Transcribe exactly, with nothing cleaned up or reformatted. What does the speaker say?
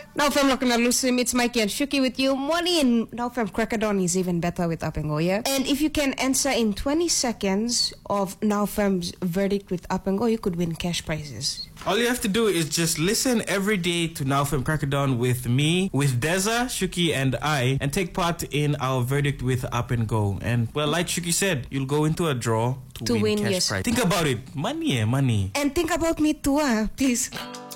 Now from Lokanalusim, it's Mikey and Shuki with you. Money in now from Crackadon is even better with Up and Go, yeah? And if you can answer in twenty seconds of Now Firm's verdict with Up and Go, you could win cash prizes. All you have to do is just listen every day to Now Film Crackdown with me, with Deza, Shuki, and I, and take part in our verdict with Up and Go. And, well, like Shuki said, you'll go into a draw to, To win, win, cash yes. prize. Think about it. Money, eh, money. And think about me too, ah, please.